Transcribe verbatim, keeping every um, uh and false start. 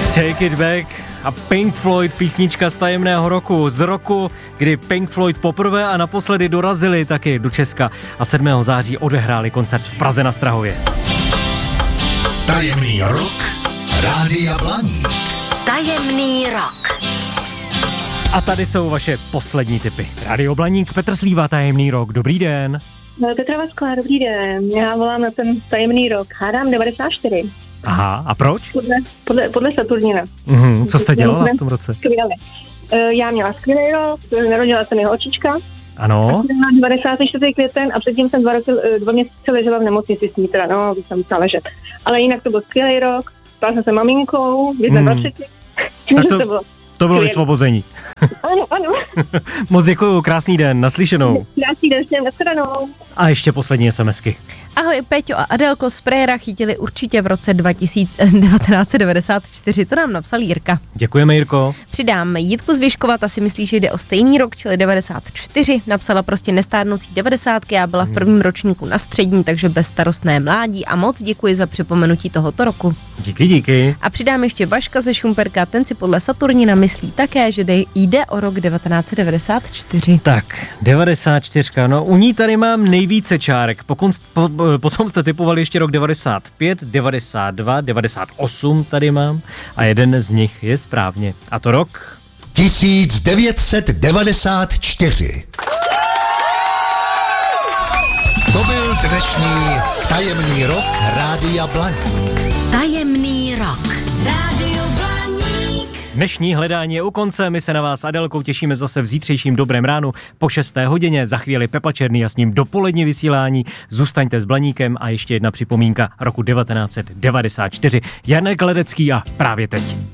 Take It Back a Pink Floyd, písnička z tajemného roku, z roku, kdy Pink Floyd poprvé a naposledy dorazili taky do Česka a sedmého září odehráli koncert v Praze na Strahově. Tajemný rok Rádia Blaník. Tajemný rok. A tady jsou vaše poslední tipy. Rádio Blaník, Petr Slíva, Tajemný rok. Dobrý den. Petra Vasklá, dobrý den. Já volám na ten tajemný rok. Hádám devadesát čtyři. Aha, a proč? Podle, podle, podle Saturnina. Mhm, co jste dělala v tom roce? Skvěle. Já měla skvělý rok, narodila se mi holčička. Ano. devadesátý čtvrtý květen a předtím jsem dva, roky, dva měsíce ležela v nemocnici s ní, teda, no, bych tam musela ležet. Ale jinak to byl skvělý rok, spala jsem se maminkou, dvě jsme dva třetí. Tak to, to bylo, to bylo vysvobození. Ano, ano. Moc děkuju, krásný den, naslyšenou. Krásný den, jsem nashledanou. A ještě poslední SMSky. Ahoj Peťo a Adelko, sprayera chytili určitě v roce devatenáct set devadesát čtyři, to nám napsal Jirka. Děkujeme, Jirko. Přidám Jitku z Vyškova, ta si myslí, že jde o stejný rok, čili devadesát čtyři, napsala prostě nestárnoucí devadesátky, já byla v prvním ročníku na střední, takže bezstarostné mládí a moc děkuji za připomenutí tohoto roku. Díky, díky. A přidám ještě Vaška ze Šumperka, ten si podle Saturnina myslí také, že jde o rok devatenáct set devadesát čtyři. Tak, devadesát čtyři, no u ní tady mám nejvíce čárek, pokud, po, potom jste typovali ještě rok devadesát pět, devadesát dva, devadesát osm tady mám a jeden z nich je správně. A to rok? tisíc devět set devadesát čtyři. To byl dnešní tajemný rok Rádia Blaník. Tajemný rok. Rádio Blaník. Dnešní hledání je u konce, my se na vás Adelkou těšíme zase v zítřejším dobrém ránu po šesté hodině, za chvíli Pepa Černý a s ním dopolední vysílání. Zůstaňte s Blaníkem a ještě jedna připomínka roku devatenáct set devadesát čtyři. Janek Ledecký a právě teď.